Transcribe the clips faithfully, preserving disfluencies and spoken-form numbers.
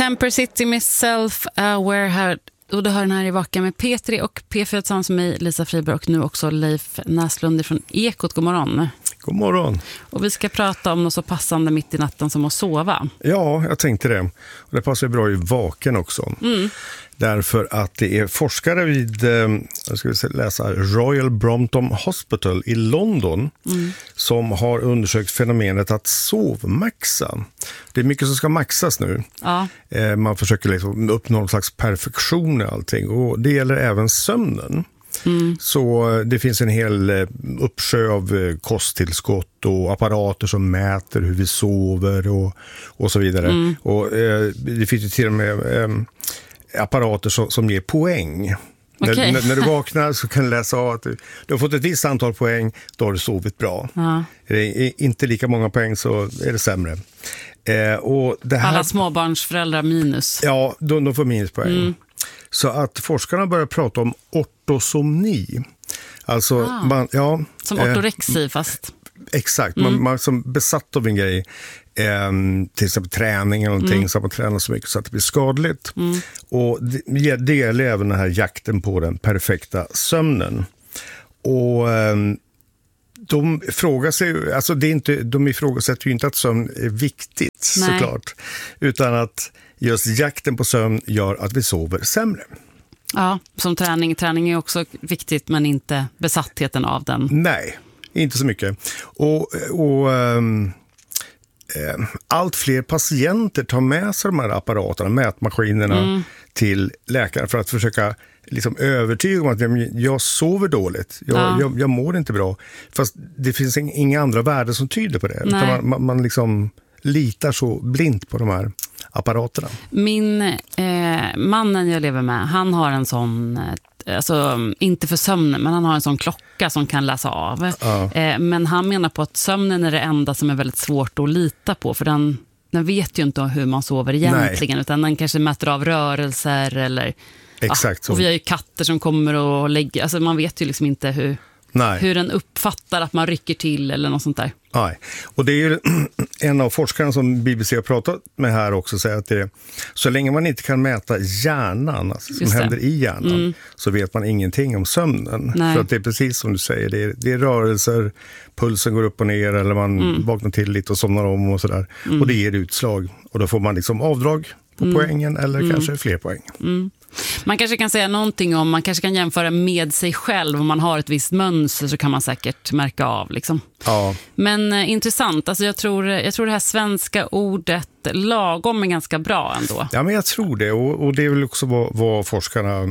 Temper City med Self-Aware här. Och det hör den här i Vaka med P tre och P fyra tillsammans med mig, Lisa Friberg, och nu också Leif Näslund från Ekot. God morgon. God morgon. Och vi ska prata om något så passande mitt i natten som att sova. Ja, jag tänkte det. Och det passar bra i Vaken också. Mm. Därför att det är forskare vid, jag ska läsa, Royal Brompton Hospital i London mm. som har undersökt fenomenet att sovmaxa. Det är mycket som ska maxas nu. Ja. Man försöker liksom uppnå någon slags perfektion i allting. Och det gäller även sömnen. Mm. Så det finns en hel uppsjö av kosttillskott och apparater som mäter hur vi sover och, och så vidare. Mm. Och eh, det finns ju till och med eh, apparater som, som ger poäng. Okay. När, när du vaknar så kan du läsa av att du, du har fått ett visst antal poäng, då har du sovit bra. Uh-huh. Är det inte lika många poäng så är det sämre. Eh, och det här, alla småbarnsföräldrar minus. Ja, de, de får minuspoäng. Mm. Så att forskarna börjar prata om ortosomni. Alltså, ah, man, ja, som ortorexi eh, fast. Exakt, mm. man, man som besatt av en grej, eh, till exempel träning eller någonting, mm. så att man tränar så mycket så att det blir skadligt. Mm. Och det, det gäller även den här jakten på den perfekta sömnen. Och eh, de frågar sig, alltså det är inte, de ifrågasätter ju inte att sömn är viktigt. Nej. Såklart, utan att just jakten på sömn gör att vi sover sämre. Ja, som träning. Träning är också viktigt, men inte besattheten av den. Nej, inte så mycket. Och, och ähm, äh, allt fler patienter tar med sig de här apparaterna, mätmaskinerna, mm. till läkaren för att försöka liksom övertyga om att jag, jag sover dåligt. Jag, ja. jag, jag mår inte bra. Fast det finns inga andra värden som tyder på det. Utan man, man, man liksom litar så blint på de här apparaterna. Min eh, mannen jag lever med, han har en sån, eh, alltså inte för sömnen, men han har en sån klocka som kan läsa av. Ja. Eh, men han menar på att sömnen är det enda som är väldigt svårt att lita på, för den, den vet ju inte hur man sover egentligen. Nej. Utan den kanske mäter av rörelser eller... Exakt. Ja, och vi har ju katter som kommer och lägger, alltså man vet ju liksom inte hur, hur den uppfattar att man rycker till eller något sånt där. Nej, och det är ju en av forskarna som B B C har pratat med här också, säger att det, så länge man inte kan mäta hjärnan, alltså som händer i hjärnan, mm. så vet man ingenting om sömnen. Nej. För att det är precis som du säger, det är, det är rörelser, pulsen går upp och ner eller man mm. vaknar till lite och somnar om och sådär. Mm. Och det ger utslag och då får man liksom avdrag på mm. poängen eller mm. kanske fler poäng. Mm. Man kanske kan säga någonting om, man kanske kan jämföra med sig själv. Om man har ett visst mönster så kan man säkert märka av liksom. Ja. Men eh, intressant, alltså jag tror, jag tror det här svenska ordet lagom är ganska bra ändå. Ja, men jag tror det, och, och det är väl också vad, vad forskarna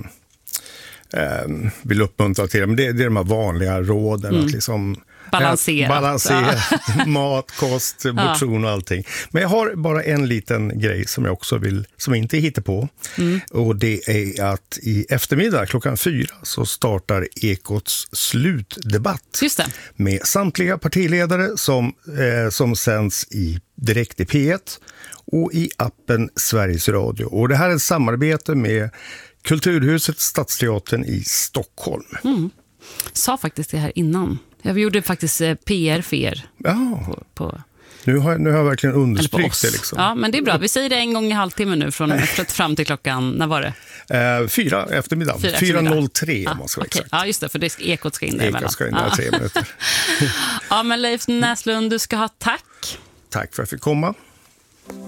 eh, vill uppmuntra till. Men det, det är de här vanliga råden mm. att liksom balansera, balansera ja. mat, kost, motion och allting. Men jag har bara en liten grej som jag också vill, som inte hittar på. Mm. Och det är att i eftermiddag klockan fyra så startar Ekots slutdebatt. Just det. Med samtliga partiledare som, eh, som sänds i, direkt i P ett och i appen Sveriges Radio. Och det här är ett samarbete med Kulturhuset Stadsteatern i Stockholm. Mm. Sa faktiskt det här innan. Jag gjorde faktiskt P R för er. Ja. På, på... Nu, har, nu har jag verkligen understrykt det. Liksom. Ja, men det är bra. Vi säger det en gång i halvtimme nu från fram till klockan, när var det? Eh, fyra eftermiddag. fyra noll tre om man ska vara okay. exakt. Ja, just det, för det, Ekot ska in där emellan. Ekot ska in där tre minuter. Ja, men Leif Näslund, du ska ha tack. Tack för att jag fick komma.